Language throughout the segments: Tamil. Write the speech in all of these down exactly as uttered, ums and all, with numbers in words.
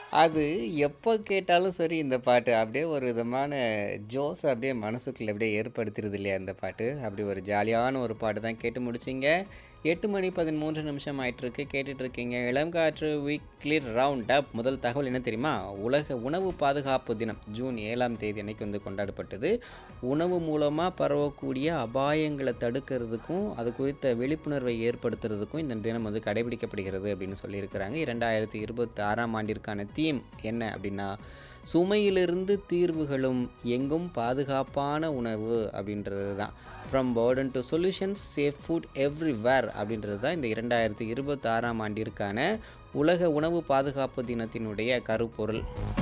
அது எப்போ கேட்டாலும் சரி இந்த பாட்டு அப்படியே ஒரு விதமான ஜோஸ் அப்படியே மனசுக்குள்ள அப்படியே ஏற்படுத்திருது இல்லையா இந்த பாட்டு. அப்படி ஒரு ஜாலியான ஒரு பாட்டு தான் கேட்டு முடிச்சிங்க. எட்டு மணி பதிமூன்று நிமிஷம் ஆயிட்டிருக்கு. கேட்டுட்டு இருக்கீங்க இளம் காற்று வீக்லி ரவுண்ட் அப். முதல் தகவல் என்ன தெரியுமா? உலக உணவு பாதுகாப்பு தினம் ஜூன் ஏழாம் தேதி அன்னைக்கு வந்து கொண்டாடப்பட்டது. உணவு மூலமாக பரவக்கூடிய அபாயங்களை தடுக்கிறதுக்கும் அது குறித்த விழிப்புணர்வை ஏற்படுத்துறதுக்கும் இந்த தினம் வந்து கடைபிடிக்கப்படுகிறது அப்படின்னு சொல்லியிருக்கிறாங்க. இரண்டாயிரத்தி இருபத்தி ஆறாம் ஆண்டிற்கான தீம் என்ன அப்படின்னா, சுமையிலிருந்து தீர்வுகளும் எங்கும் பாதுகாப்பான உணவு அப்படின்றது தான். From Burton to solutions safe food everywhere அப்படின்றது தான் இந்த இரண்டாயிரத்தி இருபத்தி ஆறாம் ஆண்டிற்கான உலக உணவு பாதுகாப்பு தினத்தினுடைய கருப்பொருள்.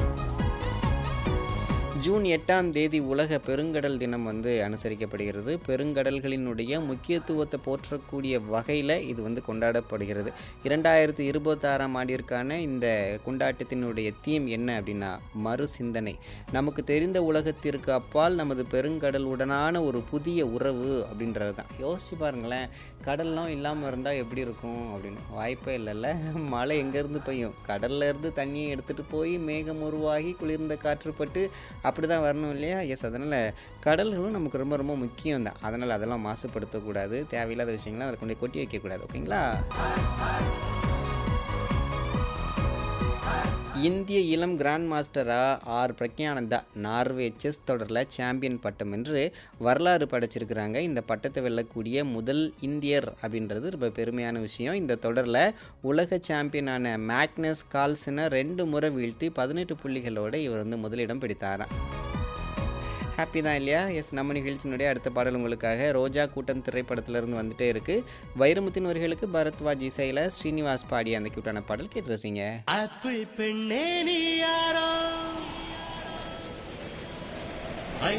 ஜூன் எட்டாம் தேதி உலக பெருங்கடல் தினம் வந்து அனுசரிக்கப்படுகிறது. பெருங்கடல்களினுடைய முக்கியத்துவத்தை போற்றக்கூடிய வகையில் இது வந்து கொண்டாடப்படுகிறது. இரண்டாயிரத்தி இருபத்தி ஆறாம் ஆண்டிற்கான இந்த கொண்டாட்டத்தினுடைய தீம் என்ன அப்படின்னா, மறு சிந்தனை. நமக்கு தெரிந்த உலகத்திற்கு அப்பால் நமது பெருங்கடலுடனான ஒரு புதிய உறவு அப்படின்றது தான். யோசிச்சு பாருங்களேன், கடல்லாம் இல்லாமல் இருந்தால் எப்படி இருக்கும் அப்படின்னு. வாய்ப்பே இல்லைல்ல. மழை எங்கேருந்து பெய்யும்? கடல்ல இருந்து தண்ணியை எடுத்துகிட்டு போய் மேகம் உருவாகி குளிர்ந்த காற்றுப்பட்டு அப்படி தான் வரணும் இல்லையா? எஸ், அதனால் கடல்களும் நமக்கு ரொம்ப ரொம்ப முக்கியம் தான். அதனால் அதெல்லாம் மாசுபடுத்தக்கூடாது. தேவையில்லாத விஷயங்கள்லாம் அதில் கொண்டு கொட்டி வைக்கக்கூடாது. ஓகேங்களா? இந்திய இளம் grand மாஸ்டரா R Praggnanandhaa Norway chess தொடரில் சாம்பியன் பட்டம் என்று வரலாறு படைச்சிருக்கிறாங்க. இந்த பட்டத்தை வெல்லக்கூடிய முதல் இந்தியர் அப்படின்றது ரொம்ப பெருமையான விஷயம். இந்த தொடரில் உலக சாம்பியனான மேக்னஸ் கால்சனை ரெண்டு முறை வீழ்த்தி பதினெட்டு புள்ளிகளோடு இவர் வந்து முதலிடம் பிடித்தாராம். ஹாப்பி தான் இல்லையா? எஸ், நம்ம நிகழ்ச்சியினுடைய அடுத்த பாடல் உங்களுக்காக ரோஜா கூட்டம் திரைப்படத்திலிருந்து வந்துட்டே இருக்குது. வைரமுத்தின் வரிகளுக்கு பரத்வாஜ் இசையில் ஸ்ரீனிவாஸ் பாடிய அந்த கியூட்டான பாடல் கேட்டு ரசிங்க. ஆப்பிள் பெண்ணே நீயா